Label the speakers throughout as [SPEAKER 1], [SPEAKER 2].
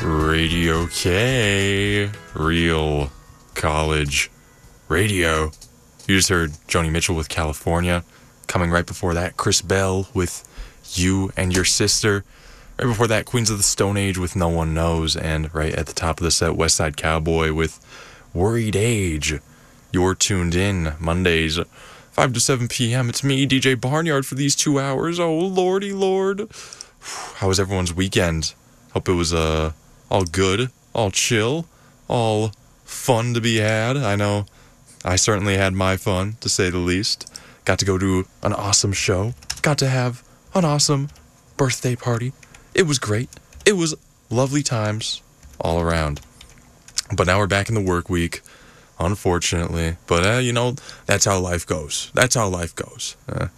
[SPEAKER 1] Radio K, real college radio. You just heard Joni Mitchell with California. Coming right before that, Chris Bell with You and Your Sister. Right before that, Queens of the Stone Age with No One Knows. And right at the top of the set, West Side Cowboy with Worried Age. You're tuned in Mondays, 5 to 7 p.m. It's me, DJ Barnyard, for these 2 hours. Oh, lordy lord. How was everyone's weekend? Hope it was all good, all chill, all fun to be had. I know I certainly had my fun, to say the least. Got to go to an awesome show. Got to have an awesome birthday party. It was great. It was lovely times all around. But now we're back in the work week, unfortunately. But, that's how life goes. That's how life goes.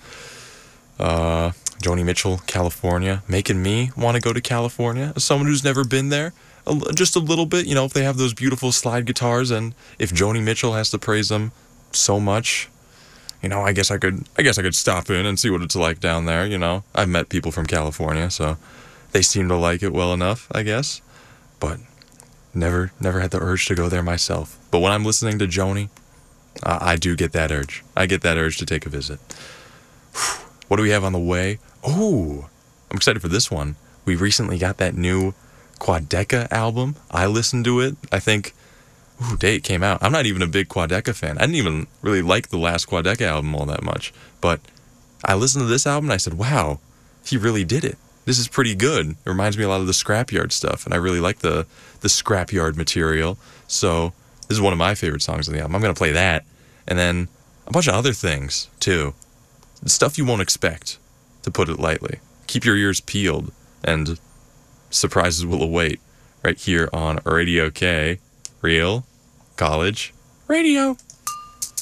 [SPEAKER 1] Joni Mitchell, California, making me want to go to California. As someone who's never been there, just a little bit, if they have those beautiful slide guitars, and if Joni Mitchell has to praise them so much, I guess I could stop in and see what it's like down there. I've met people from California, so they seem to like it well enough, I guess. But never had the urge to go there myself. But when I'm listening to Joni, I do get that urge. I get that urge to take a visit. What do we have on the way? Oh, I'm excited for this one. We recently got that new Quadeca album. I listened to it. I think, day it came out. I'm not even a big Quadeca fan. I didn't even really like the last Quadeca album all that much. But I listened to this album and I said, wow, he really did it. This is pretty good. It reminds me a lot of the Scrapyard stuff, and I really like the Scrapyard material. So this is one of my favorite songs on the album. I'm going to play that. And then a bunch of other things, too. Stuff you won't expect, to put it lightly. Keep your ears peeled, and surprises will await right here on Radio K, Real College Radio.